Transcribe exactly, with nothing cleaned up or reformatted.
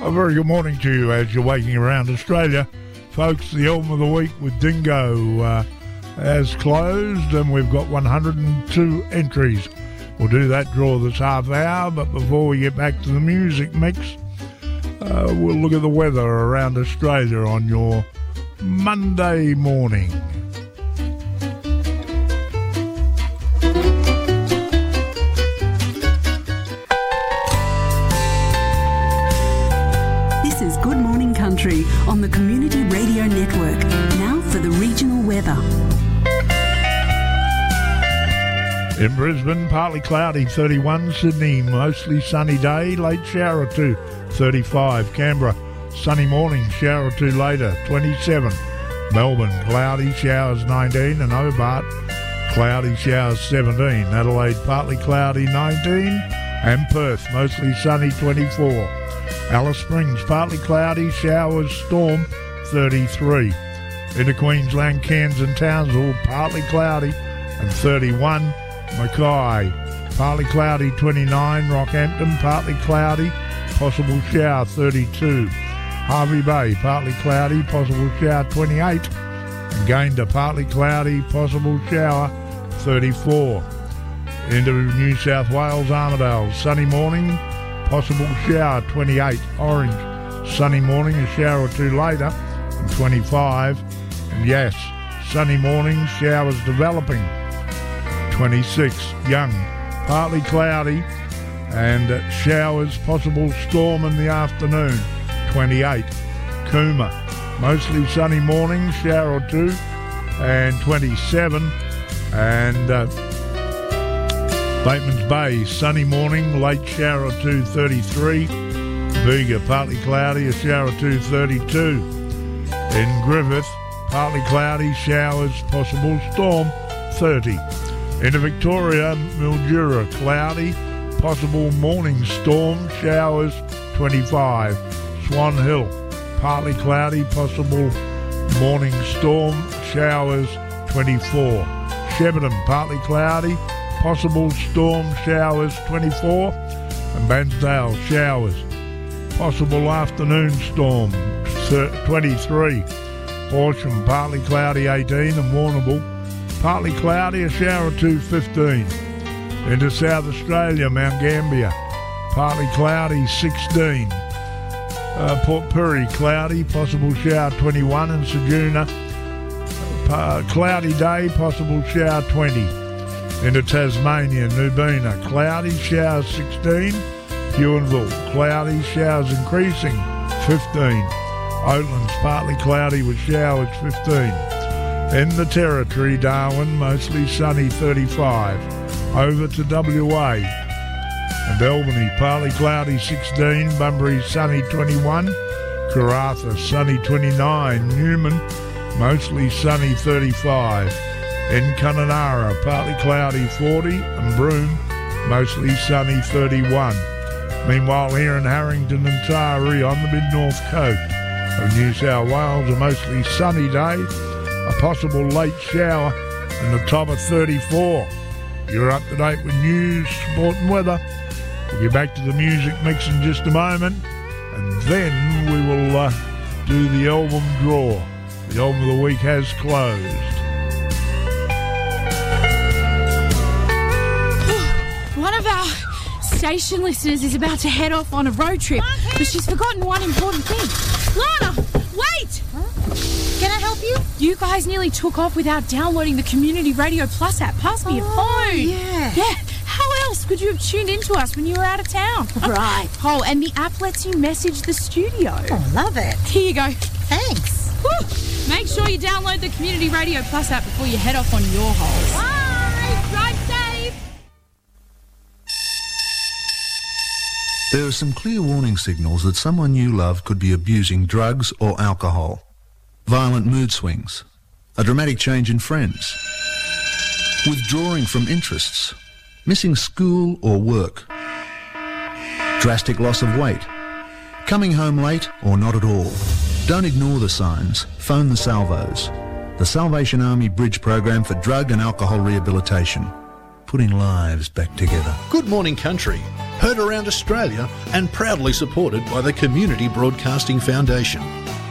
A very good morning to you as you're waking around Australia. Folks, the album of the week with Dingo uh, has closed and we've got one hundred two entries. We'll do that draw this half hour, but before we get back to the music mix, uh, we'll look at the weather around Australia on your Monday morning. This is Good Morning Country on the Community Radio Network. Now for the regional weather. In Brisbane, partly cloudy, thirty-one. Sydney, mostly sunny day, late shower or two, thirty-five. Canberra, sunny morning, shower or two later, twenty-seven. Melbourne, cloudy, showers, nineteen. And Hobart, cloudy, showers, seventeen. Adelaide, partly cloudy, nineteen. And Perth, mostly sunny, twenty-four. Alice Springs, partly cloudy, showers, storm, thirty-three. Into Queensland, Cairns and Townsville, partly cloudy, and thirty-one. Mackay, partly cloudy, twenty-nine. Rockhampton, partly cloudy, possible shower, thirty-two. Harvey Bay, partly cloudy, possible shower, twenty-eight. And Gayndah, partly cloudy, possible shower, thirty-four. Into New South Wales, Armidale, sunny morning, possible shower, twenty-eight. Orange, sunny morning, a shower or two later, and twenty-five. And yes, sunny morning, showers developing, twenty-six. Young, partly cloudy and showers, possible storm in the afternoon, twenty-eight. Cooma, mostly sunny morning, shower or two, and twenty-seven. And uh, Bateman's Bay, sunny morning, late shower or two, thirty-three. Bega, partly cloudy, a shower or two, thirty-two. In Griffith, partly cloudy, showers, possible storm, thirty. Into Victoria, Mildura, cloudy, possible morning storm, showers, twenty-five. Swan Hill, partly cloudy, possible morning storm, showers, twenty-four. Shepparton, partly cloudy, possible storm, showers, twenty-four. And Bansdale, showers, possible afternoon storm, twenty-three. Horsham, partly cloudy, eighteen. And Warrnambool, partly cloudy, a shower or two, fifteen. Into South Australia, Mount Gambier, partly cloudy, sixteen. Uh, Port Pirie, cloudy, possible shower, twenty-one. And Ceduna, uh, cloudy day, possible shower, twenty. Into Tasmania, Nubina, cloudy, showers, sixteen. Huonville, cloudy, showers increasing, fifteen. Oatlands, partly cloudy with showers, fifteen. In the Territory, Darwin, mostly sunny, thirty-five. Over to W A. And Albany, partly cloudy, sixteen. Bunbury, sunny, twenty-one. Karratha, sunny, twenty-nine. Newman, mostly sunny, thirty-five. In Kununurra, partly cloudy, forty. And Broome, mostly sunny, thirty-one. Meanwhile, here in Harrington and Taree on the mid-north coast of New South Wales, a mostly sunny day, a possible late shower, and the top of thirty-four. You're up to date with news, sport and weather. We'll get back to the music mix in just a moment, and then we will uh, do the album draw. The album of the week has closed. One of our station listeners is about to head off on a road trip, but she's forgotten one important thing. Lana, wait! Huh? Can I help you? You guys nearly took off without downloading the Community Radio Plus app. Pass me your Oh, phone. yeah. Yeah. How else could you have tuned into us when you were out of town? Right. Oh, and the app lets you message the studio. Oh, love it. Here you go. Thanks. Whew. Make sure you download the Community Radio Plus app before you head off on your holes. Bye. Drive safe. There are some clear warning signals that someone you love could be abusing drugs or alcohol. Violent mood swings, a dramatic change in friends, withdrawing from interests, missing school or work, drastic loss of weight, coming home late or not at all. Don't ignore the signs. Phone the Salvos, the Salvation Army Bridge Program for Drug and Alcohol Rehabilitation, putting lives back together. Good morning, country. heard around Australia and proudly supported by the Community Broadcasting Foundation.